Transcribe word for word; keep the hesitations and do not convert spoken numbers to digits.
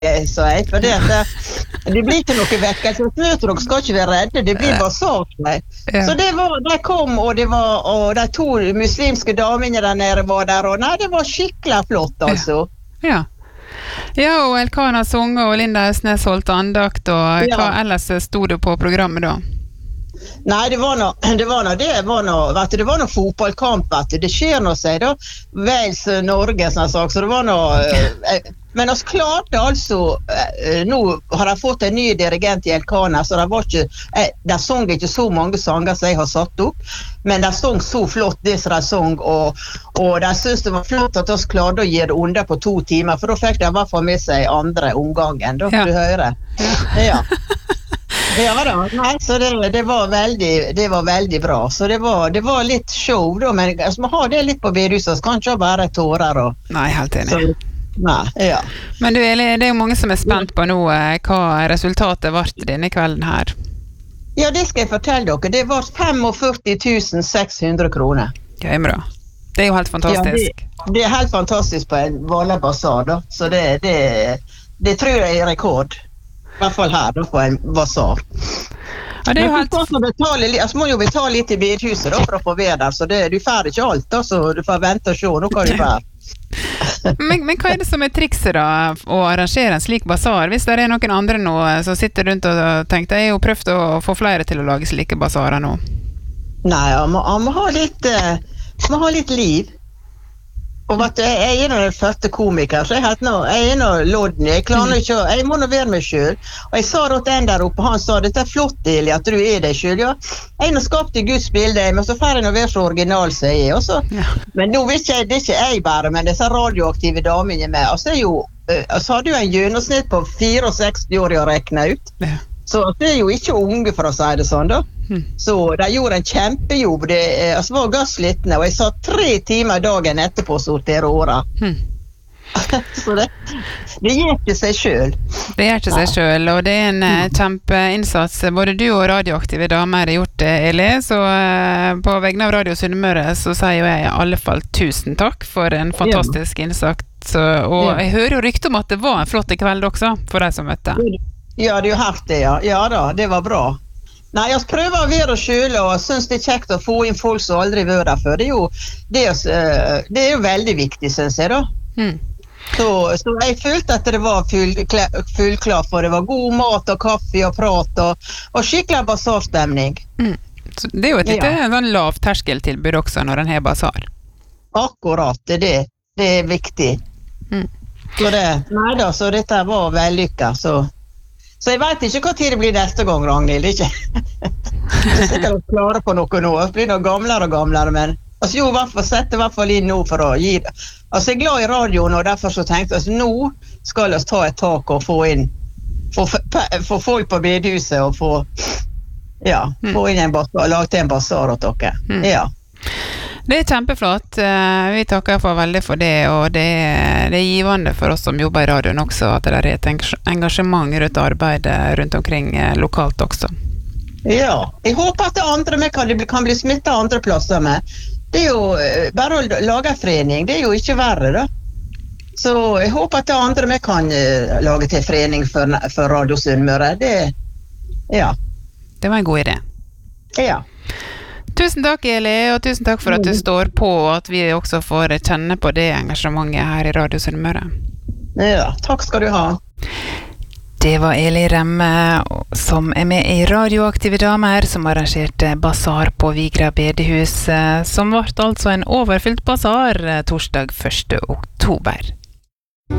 sa jeg, for det, det, det blir ikke noe vekkelse. Dere skal ikke være redde, det blir bare sagt. Ja. Så det var, de kom, og det var, og de to muslimske damene der nede var der, og nei, det var skikkelig flott, altså. Ja. Ja, og Elkana sunget, og Linda Østnes holdt andakt, og hva ja. ellers stod det på programmet da? Nei, det var noe, det var noe, det var noe, vet du, det var noe fotballkamp, vet du, det skjer noe seg da, Wales, Norge, sånn sak, så det var noe, eh, men oss klarte altså, eh, nå har jeg fått en ny dirigent i Elkana, så det var ikke, eh, de sang ikke så mange sanger som jeg har satt opp, men de sang så flott det som de sang, og, og de synes det var flott at oss klarte å gi det under på to timer, for da fikk de i hvert fall med seg andre omgangen, da, ja. Du hører. Ja. Ja da, nei, så det, det, var veldig, det var veldig bra, så det var, det var litt show da, men altså, man har det litt på bedehuset, så kan ikke bare tårer og... Nei, helt enig. Så, nei, ja. Men du, Eli, det er jo mange som er spent på nå, hva resultatet var denne kvelden her. Ja, det skal jeg fortelle dere, det var førtifem tusen seks hundre kroner. Ja, det er bra. Det er jo helt fantastisk. Ja, det, det er helt fantastisk på en vanlig basar da, så det, det, det tror jeg er rekord. I hvert fall her da, på en basar. Ja, det er jo helt... betale, altså, må jo betale litt i bedhuset da, for å få være der, så det, du får ikke alt da, så du får vente og se, nå kan du være. men, men hva er det som er trikset da, å arrangere en slik basar? Hvis det er noen andre nå som sitter rundt og tenker, jeg har jo prøvd å få flere til å lage slike basarer nå. Nei, han må, han må ha litt, uh, må ha litt liv. Og vet du, jeg er en første komiker, så jeg, helt nå, jeg er noe lodden, jeg klarer ikke, jeg må nå være meg selv. Og jeg sa til en der oppe, han sa, dette er flott, Eli, at du er deg selv, ja. Jeg har skapt i Guds bilde, men så får jeg nå være så original, sier jeg også. Ja. Men nå vet jeg, det er ikke jeg bare, men disse radioaktive damene med, altså jo, så hadde jo en gjennomsnitt på sekstifire år å rekne ut. Ja. Så det er jo ikke unge for å si det sånn da. Hmm. Så de gjorde en kjempejobb, det altså, var gasslittende, og jeg satt tre timer dagen etterpå å sortere åra. Hmm. Så det, det gjør ikke seg selv. Det gjør ikke seg selv, og det er en hmm. kjempeinnsats. Både du og radioaktive damer har gjort det, Eli, så uh, på vegne av Radio Sunnmøre så sier jeg i alle fall tusen takk for en fantastisk ja. innsats, og ja. jeg hører jo rykte om at det var en flott kveld også, for deg som møtte. Ja, du har hørt det, ja. Ja da, det var bra. Nei, jeg prøver å være selv, og synes det er kjekt å få inn folk som aldri har vært der før. Det er jo, det er, det er jo veldig viktig, synes jeg da. Mm. Så, så jeg følte at det var fullklart, for det var god mat og kaffe og prat, og, og skikkelig basarstemning. Mm. Så det er jo et lite ja. lavterskeltilbud også når en har basar. Akkurat, det er det. Det er viktig. Mm. Så det, nei da, så dette var vellykket, så... Så jeg vet ikke hva tid det blir neste gang, Ragnhild, ikke? Jeg er sikkert å klare på noe nå, det blir noe gamlere og gamlere, men altså, jo, hvertfall, sette i hvert fall inn nå for å gi det. Altså, jeg er glad i radioen, og derfor så tenkte jeg, altså, nå skal jeg ta et tak og få inn, få, få folk på bedhuset og få, ja, mm. få inn en basar, lagt en basar åt dere. Mm. Ja. Det er kjempeflott. Vi takker for veldig for det, og det er, det er givende for oss som jobber i radioen også, at det er et engasjement rundt arbeidet rundt omkring lokalt også. Ja, jeg håper at det andre med kan, kan bli smittet andre plasser med. Det er jo bare å lage en forening, det er jo ikke verre da. Så jeg håper at det andre med kan lage til forening for, for Radio Sunnmøre. Det, ja. Det var en god idé. Ja. Tusen takk, Eli, og tusen takk for at du står på, og at vi også får kjenne på det engasjementet her i Radio Sunnmøre. Ja, takk skal du ha. Det var Eli Remme, som er med i Radioaktive damer, som arrangerte basar på Vigra bedehus, som ble altså en overfylt basar torsdag første oktober.